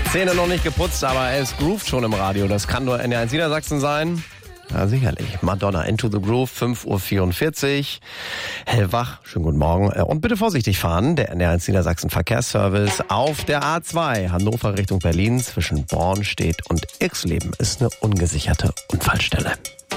Zähne noch nicht geputzt, aber es groovt schon im Radio. Das kann nur NDR1 Niedersachsen sein. Ja, sicherlich. Madonna, Into the Groove, 5:44 Uhr. Hellwach, schönen guten Morgen. Und bitte vorsichtig fahren. Der NDR1 Niedersachsen Verkehrsservice auf der A2 Hannover Richtung Berlin zwischen Bornstedt und Irxleben ist eine ungesicherte Unfallstelle.